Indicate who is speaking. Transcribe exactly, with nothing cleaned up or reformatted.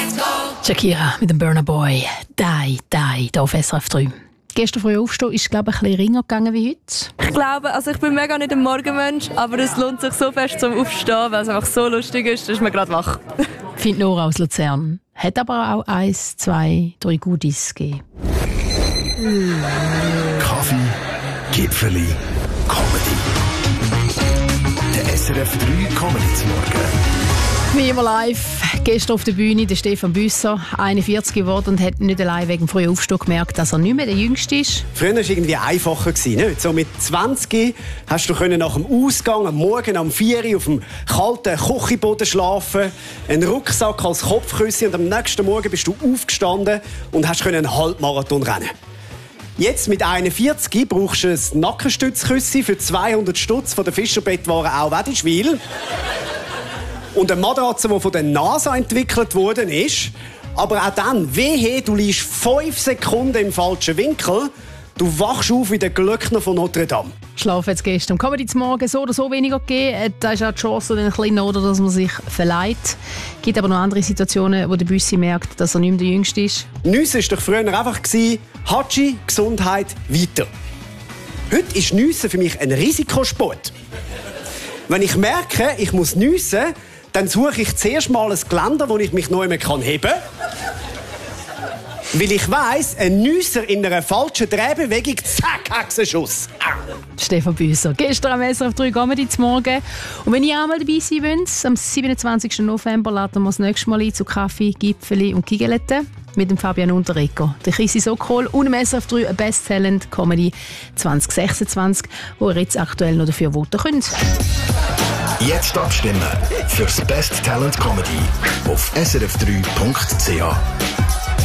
Speaker 1: let's go.
Speaker 2: Shakira mit dem Burna Boy. Die, die, hier auf S R F drei. Gestern früh aufstehen ist, glaube ich, ein bisschen ringer gegangen wie heute.
Speaker 3: Ich glaube, also ich bin mega nicht ein Morgenmensch, aber es lohnt sich so fest zum Aufstehen, weil es einfach so lustig ist, dass man gerade wach.
Speaker 2: Findet Nora aus Luzern. Hat aber auch eins, zwei, drei Goodies gegeben.
Speaker 4: Kaffee, Gipfeli, Comedy. Der S R F drei Comedy zum Morgen.
Speaker 2: Wie immer live. Gestern auf der Bühne der Stefan Büsser, einundvierzig geworden und hat nicht allein wegen dem frühen Aufstehen gemerkt, dass er nicht mehr der Jüngste ist.
Speaker 5: Früher war es irgendwie einfacher, nicht? So mit zwanzig hast du nach dem Ausgang am Morgen um vier Uhr auf dem kalten Küchenboden schlafen, einen Rucksack als Kopfkissen und am nächsten Morgen bist du aufgestanden und hast einen Halbmarathon rennen. Jetzt mit einundvierzig brauchst du ein Nackenstützkissen für zweihundert Stutz von der Fischerbettware auch Wedischwil. Und eine Matratze, die von der NASA entwickelt worden ist. Aber auch dann, wehe, du liegst fünf Sekunden im falschen Winkel, du wachst auf wie der Glöckner von Notre Dame.
Speaker 2: Schlaf jetzt gestern. Kann man jetzt morgen so oder so weniger geben? Da ist auch die Chance, ein bisschen oder, dass man sich verleiht. Es gibt aber noch andere Situationen, wo der Büssi merkt, dass er nicht mehr der Jüngste ist.
Speaker 5: Nüsse war doch früher einfach Hatschi, Gesundheit, weiter. Heute ist Nüsse für mich ein Risikosport. Wenn ich merke, ich muss nüssen, dann suche ich zuerst mal ein Geländer, wo ich mich noch mehr heben kann. Weil ich weiss, ein Nüsser in einer falschen Drehbewegung, zack, Hexenschuss.
Speaker 2: Stefan Büsser. Gestern am S R F drei Comedy zum Morgen. Und wenn ihr auch mal dabei sein wollt, am siebenundzwanzigsten November laden wir das nächste Mal ein zu Kaffee, Gipfeli und Gigelette mit dem Fabian Unterreger, der Chrissy Sokol und dem S R F drei Best Talent Comedy zwanzig sechsundzwanzig, wo ihr jetzt aktuell noch dafür voten könnt.
Speaker 4: Jetzt abstimmen für das Best Talent Comedy auf s r f drei punkt c h.